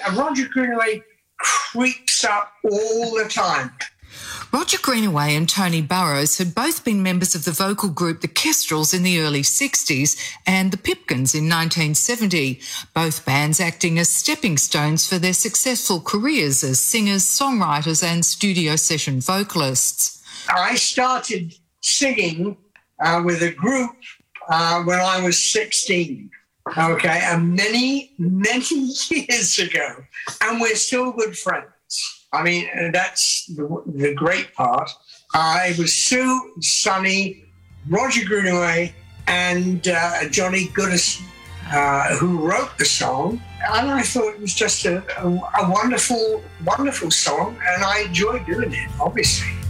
Roger Greenaway creeps up all the time. Roger Greenaway and Tony Burrows had both been members of the vocal group The Kestrels in the early 60s and The Pipkins in 1970, both bands acting as stepping stones for their successful careers as singers, songwriters and studio session vocalists. I started singing with a group when I was 16, okay, and many years ago, and we're still good friends. I mean, that's the great part. It was Sue, Sonny, Roger Greenaway, and Johnny Goodison who wrote the song. And I thought it was just a wonderful, wonderful song, and I enjoyed doing it, obviously.